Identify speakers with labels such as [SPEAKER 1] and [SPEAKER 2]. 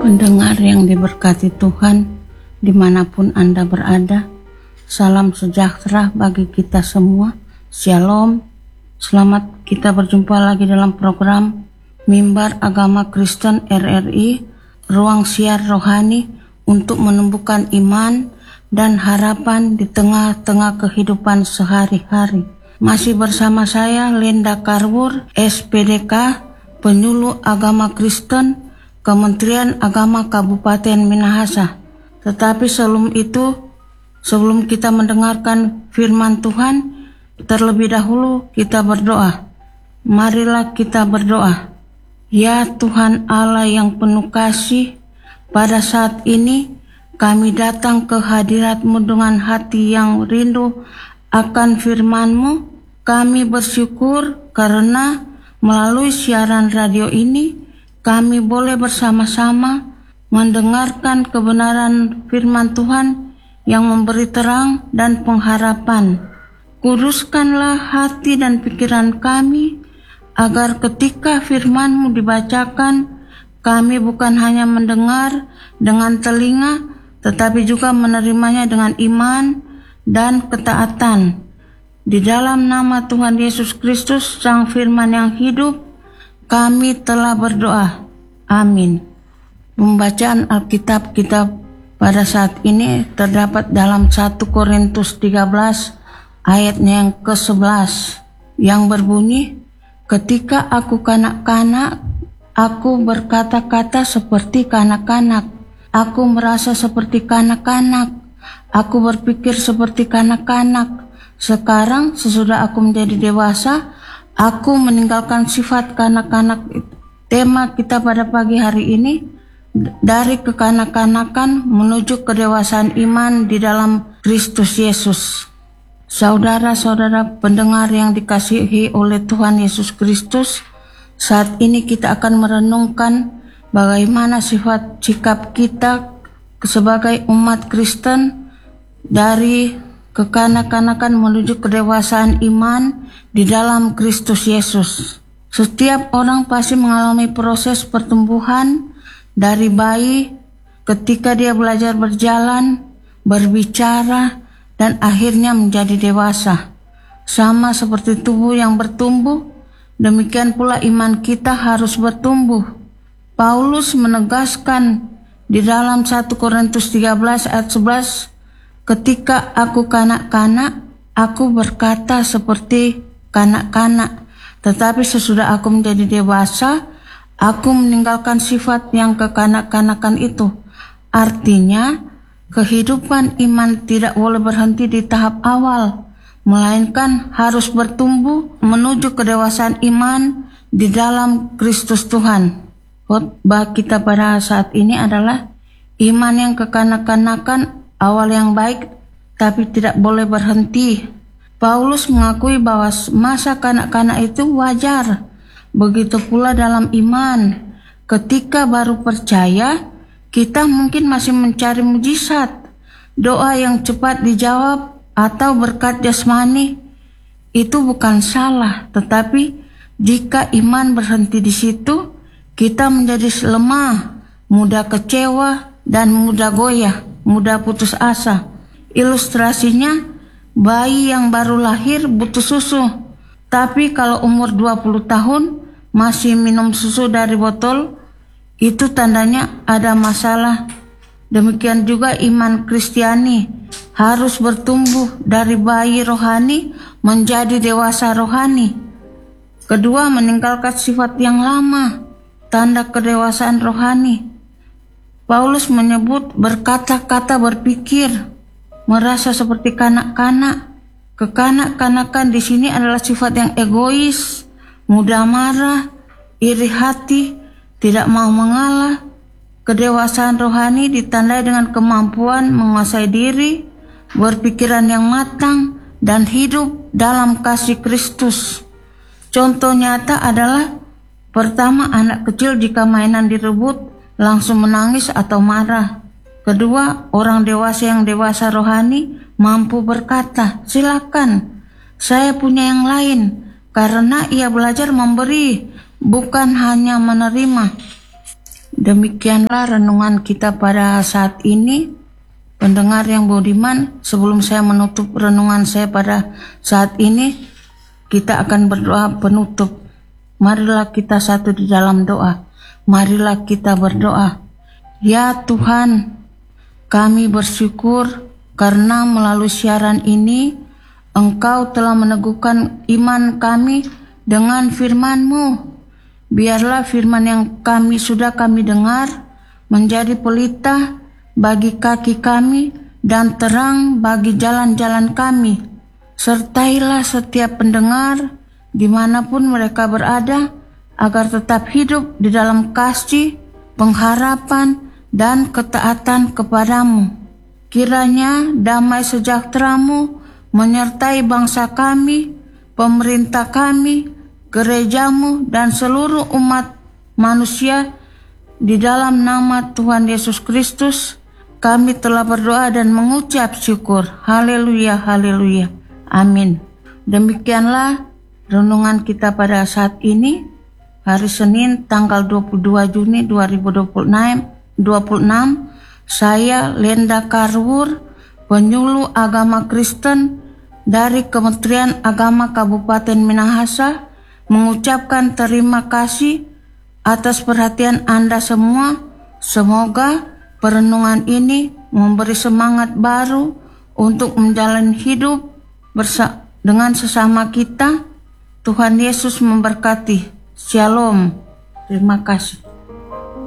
[SPEAKER 1] Pendengar yang diberkati Tuhan, dimanapun Anda berada, salam sejahtera bagi kita semua. Shalom, selamat kita berjumpa lagi dalam program Mimbar Agama Kristen RRI, ruang siar rohani untuk menumbuhkan iman dan harapan di tengah-tengah kehidupan sehari-hari. Masih bersama saya Linda Karwur, SPDK, Penyuluh Agama Kristen, Kementerian Agama Kabupaten Minahasa. Tetapi sebelum kita mendengarkan firman Tuhan, terlebih dahulu kita berdoa. Marilah kita berdoa. Ya Tuhan Allah yang penuh kasih, pada saat ini kami datang ke hadirat-Mu dengan hati yang rindu akan firman-Mu. Kami bersyukur karena melalui siaran radio ini kami boleh bersama-sama mendengarkan kebenaran firman Tuhan yang memberi terang dan pengharapan. Kuduskanlah hati dan pikiran kami, agar ketika firman-Mu dibacakan, kami bukan hanya mendengar dengan telinga, tetapi juga menerimanya dengan iman dan ketaatan. Di dalam nama Tuhan Yesus Kristus, Sang Firman yang hidup, kami telah berdoa. Amin. Pembacaan Alkitab kita pada saat ini terdapat dalam 1 Korintus 13 ayatnya yang ke-11 yang berbunyi, ketika aku kanak-kanak, aku berkata-kata seperti kanak-kanak, aku merasa seperti kanak-kanak, aku berpikir seperti kanak-kanak. Sekarang sesudah aku menjadi dewasa, aku meninggalkan sifat kanak-kanak. Tema kita pada pagi hari ini, dari kekanak-kanakan menuju kedewasaan iman di dalam Kristus Yesus. Saudara-saudara pendengar yang dikasihi oleh Tuhan Yesus Kristus, saat ini kita akan merenungkan bagaimana sifat sikap kita sebagai umat Kristen dari kekanak-kanakan menuju kedewasaan iman di dalam Kristus Yesus. Setiap orang pasti mengalami proses pertumbuhan dari bayi ketika dia belajar berjalan, berbicara, dan akhirnya menjadi dewasa. Sama seperti tubuh yang bertumbuh, demikian pula iman kita harus bertumbuh. Paulus menegaskan di dalam 1 Korintus 13 ayat 11, ketika aku kanak-kanak, aku berkata seperti kanak-kanak. Tetapi sesudah aku menjadi dewasa, aku meninggalkan sifat yang kekanak-kanakan itu. Artinya, kehidupan iman tidak boleh berhenti di tahap awal, melainkan harus bertumbuh menuju kedewasaan iman di dalam Kristus Tuhan. Khotbah kita pada saat ini adalah iman yang kekanak-kanakan, awal yang baik, tapi tidak boleh berhenti. Paulus mengakui bahwa masa kanak-kanak itu wajar. Begitu pula dalam iman. Ketika baru percaya, kita mungkin masih mencari mujizat, doa yang cepat dijawab, atau berkat jasmani. Itu bukan salah, tetapi jika iman berhenti di situ, kita menjadi lemah, mudah kecewa, dan mudah goyah, mudah putus asa. Ilustrasinya, bayi yang baru lahir butuh susu, tapi kalau umur 20 tahun masih minum susu dari botol, itu tandanya ada masalah. Demikian juga iman Kristiani harus bertumbuh dari bayi rohani menjadi dewasa rohani. Kedua, meninggalkan sifat yang lama, tanda kedewasaan rohani. Paulus menyebut berkata-kata, berpikir, merasa seperti kanak-kanak. Kekanak-kanakan di sini adalah sifat yang egois, mudah marah, iri hati, tidak mau mengalah. Kedewasaan rohani ditandai dengan kemampuan menguasai diri, berpikiran yang matang, dan hidup dalam kasih Kristus. Contoh nyata adalah, pertama, anak kecil jika mainan direbut langsung menangis atau marah. Kedua, orang dewasa yang dewasa rohani mampu berkata, silakan, saya punya yang lain, karena ia belajar memberi, bukan hanya menerima. Demikianlah renungan kita pada saat ini. Pendengar yang budiman, sebelum saya menutup renungan saya pada saat ini, kita akan berdoa penutup. Marilah kita satu di dalam doa. Marilah kita berdoa. Ya Tuhan, kami bersyukur karena melalui siaran ini Engkau telah meneguhkan iman kami dengan firman-Mu. Biarlah firman yang sudah kami dengar menjadi pelita bagi kaki kami dan terang bagi jalan-jalan kami. Sertailah setiap pendengar dimanapun mereka berada, agar tetap hidup di dalam kasih, pengharapan, dan ketaatan kepadamu. Kiranya damai sejahtera-Mu menyertai bangsa kami, pemerintah kami, gereja-Mu, dan seluruh umat manusia. Di dalam nama Tuhan Yesus Kristus, kami telah berdoa dan mengucap syukur. Haleluya, haleluya. Amin. Demikianlah renungan kita pada saat ini, hari Senin tanggal 22 Juni 2026. Saya Lenda Karwur, penyuluh agama Kristen dari Kementerian Agama Kabupaten Minahasa, mengucapkan terima kasih atas perhatian Anda semua. Semoga perenungan ini memberi semangat baru untuk menjalani hidup dengan sesama kita. Tuhan Yesus memberkati. Shalom. Terima kasih.